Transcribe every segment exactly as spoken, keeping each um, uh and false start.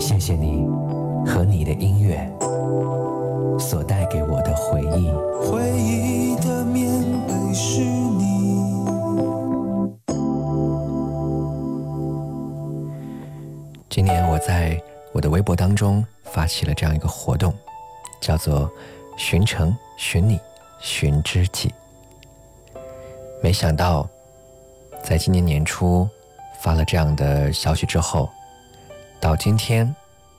谢谢你和你的音乐所带给我的回忆。 回忆的棉被是你。 今年我在我的微博当中发起了这样一个活动，叫做寻城寻你寻知己。没想到在今年年初发了这样的消息之后，到今天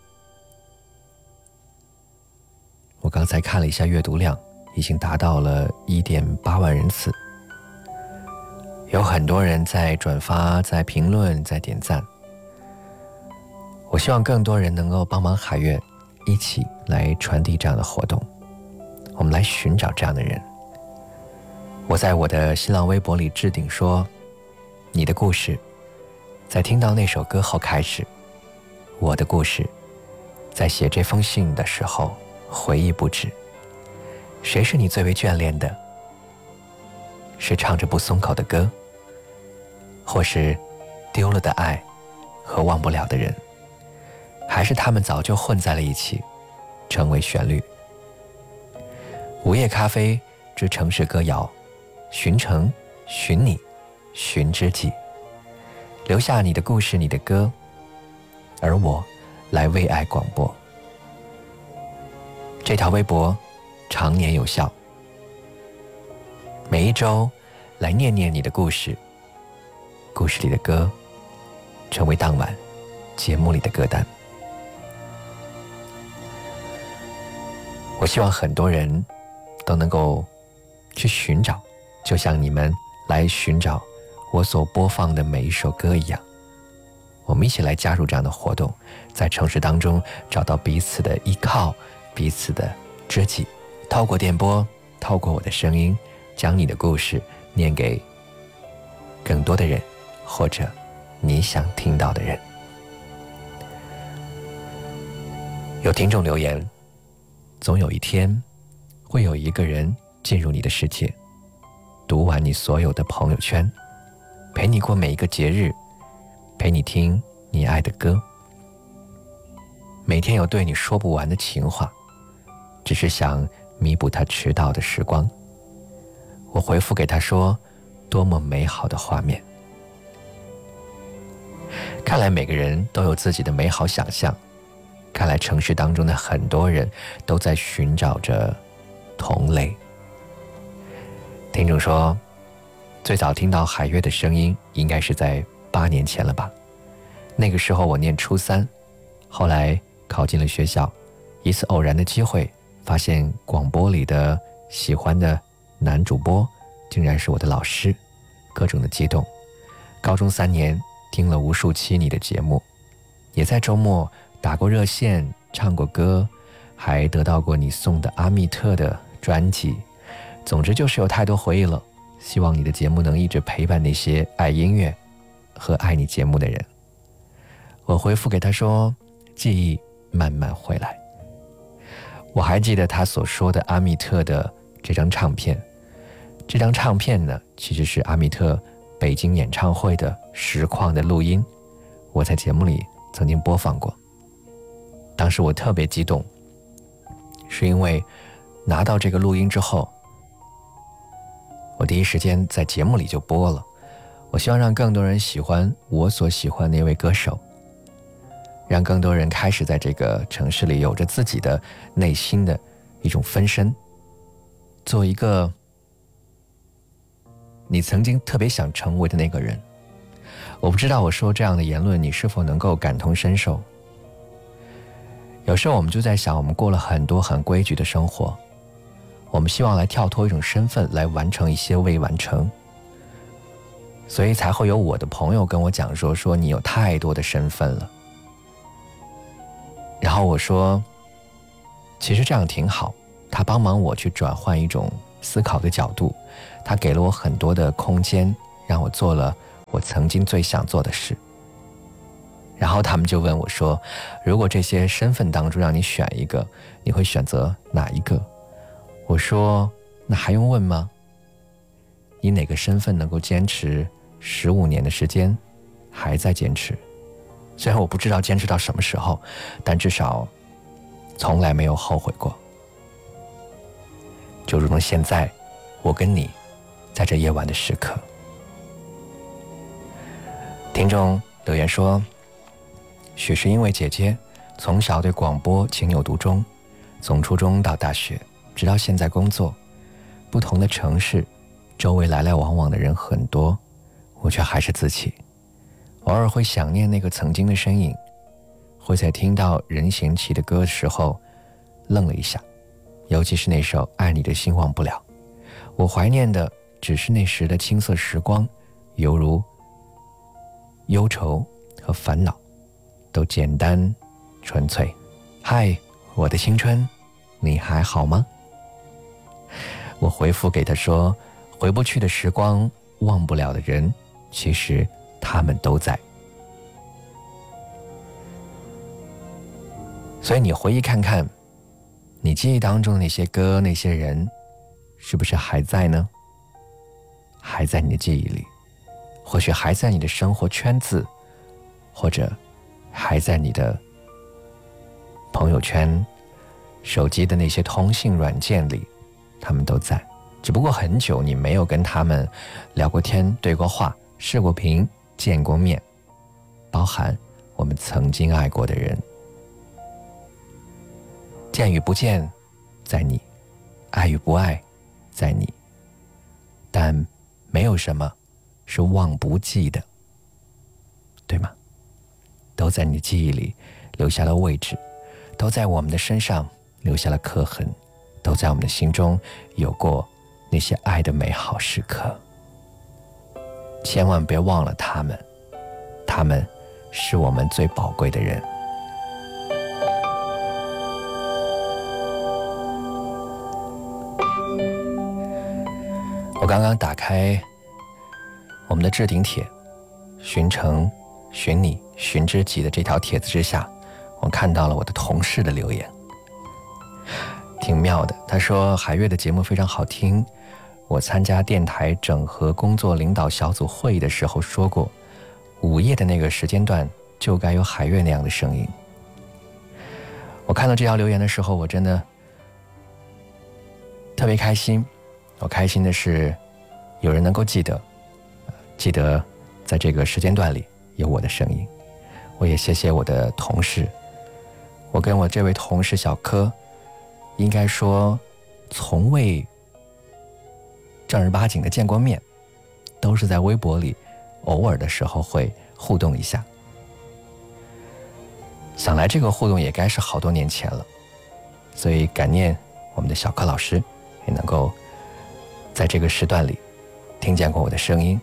我刚才看了一下阅读量，已经达到了 一点八万人次，有很多人在转发，在评论，在点赞。我希望更多人能够帮忙海月一起来传递这样的活动，我们来寻找这样的人。我在我的新浪微博里置顶说，你的故事在听到那首歌后开始，我的故事在写这封信的时候回忆不止。谁是你最为眷恋的？是唱着不松口的歌，或是丢了的爱和忘不了的人，还是他们早就混在了一起，成为旋律。午夜咖啡之城市歌谣，寻城寻你寻知己，留下你的故事，你的歌，而我来为爱广播。这条微博常年有效，每一周来念念你的故事，故事里的歌成为当晚节目里的歌单。我希望很多人都能够去寻找，就像你们来寻找我所播放的每一首歌一样。我们一起来加入这样的活动，在城市当中找到彼此的依靠，彼此的知己，透过电波，透过我的声音，将你的故事念给更多的人，或者你想听到的人。有听众留言，总有一天会有一个人进入你的世界，读完你所有的朋友圈，陪你过每一个节日，陪你听你爱的歌，每天有对你说不完的情话，只是想弥补他迟到的时光。我回复给他说，多么美好的画面。看来每个人都有自己的美好想象，看来城市当中的很多人都在寻找着同类。听众说，最早听到海月的声音应该是在八年前了吧。那个时候我念初三，后来考进了学校，一次偶然的机会发现广播里的喜欢的男主播竟然是我的老师，各种的激动。高中三年听了无数期你的节目，也在周末打过热线，唱过歌，还得到过你送的阿密特的专辑。总之就是有太多回忆了，希望你的节目能一直陪伴那些爱音乐和爱你节目的人。我回复给他说，记忆慢慢回来。我还记得他所说的阿密特的这张唱片，这张唱片呢，其实是阿密特北京演唱会的实况的录音，我在节目里曾经播放过。当时我特别激动，是因为拿到这个录音之后，我第一时间在节目里就播了。我希望让更多人喜欢我所喜欢的那位歌手，让更多人开始在这个城市里有着自己的内心的一种分身，做一个你曾经特别想成为的那个人。我不知道我说这样的言论你是否能够感同身受。有时候我们就在想，我们过了很多很规矩的生活，我们希望来跳脱一种身份，来完成一些未完成，所以才会有我的朋友跟我讲说说你有太多的身份了。然后我说，其实这样挺好，他帮忙我去转换一种思考的角度，他给了我很多的空间，让我做了我曾经最想做的事。然后他们就问我说，如果这些身份当中让你选一个，你会选择哪一个？我说，那还用问吗？你哪个身份能够坚持十五年的时间，还在坚持？ 虽然我不知道坚持到什么时候，但至少从来没有后悔过。就如同现在，我跟你在这夜晚的时刻。听众留言说，许是因为姐姐从小对广播情有独钟，从初中到大学，直到现在工作，不同的城市，周围来来往往的人很多，我却还是自己。偶尔会想念那个曾经的身影，会在听到任贤齐的歌的时候愣了一下，尤其是那首《爱你的心忘不了》。我怀念的只是那时的青涩时光，犹如忧愁和烦恼都简单纯粹。嗨，我的青春，你还好吗？我回复给他说，回不去的时光，忘不了的人，其实他们都在。所以你回忆看看，你记忆当中的那些歌，那些人，是不是还在呢？还在你的记忆里，或许还在你的生活圈子，或者还在你的朋友圈、手机的那些通信软件里，他们都在。只不过很久你没有跟他们聊过天、对过话、视过频、见过面，包含我们曾经爱过的人。见与不见在你，爱与不爱在你，但没有什么是忘不记的，对吗？都在你记忆里留下了位置，都在我们的身上留下了刻痕，都在我们的心中有过那些爱的美好时刻。千万别忘了他们，他们是我们最宝贵的人。我刚刚打开我们的置顶帖，寻城寻你寻知己的这条帖子之下，我看到了我的同事的留言，挺妙的。他说，海月的节目非常好听，我参加电台整合工作领导小组会议的时候说过，午夜的那个时间段就该有海月那样的声音。我看到这条留言的时候，我真的特别开心。我开心的是有人能够记得记得在这个时间段里有我的声音。我也谢谢我的同事，我跟我这位同事小柯应该说从未正儿八经的见过面，都是在微博里偶尔的时候会互动一下。想来这个互动也该是好多年前了，所以感念我们的小柯老师也能够在这个时段里听见过我的声音。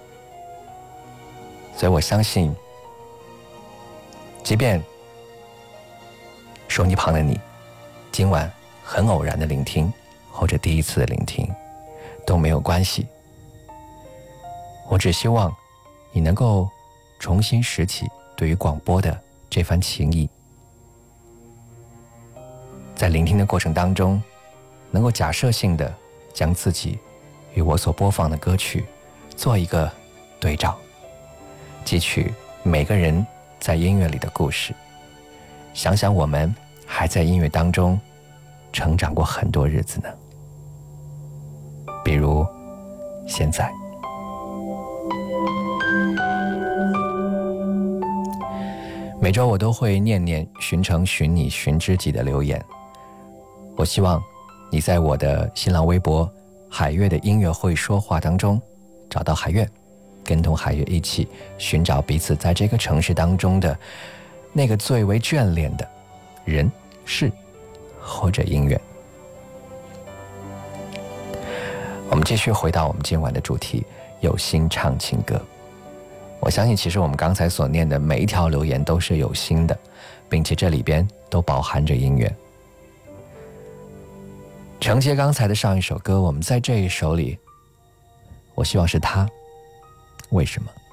所以我相信，即便收音机旁的你今晚很偶然的聆听，或者第一次的聆听，都没有关系。我只希望你能够重新拾起对于广播的这番情谊，在聆听的过程当中，能够假设性的将自己与我所播放的歌曲做一个对照，汲取每个人在音乐里的故事，想想我们还在音乐当中成长过很多日子呢，比如现在。每周我都会念念寻城寻你寻知己的留言，我希望你在我的新浪微博海月的音乐会说话当中找到海月，跟同海月一起寻找彼此在这个城市当中的那个最为眷恋的人事或者音乐。我们继续回到我们今晚的主题，有心唱情歌。我相信其实我们刚才所念的每一条留言都是有心的，并且这里边都饱含着音乐。承接刚才的上一首歌，我们在这一首里，我希望是他。为什么？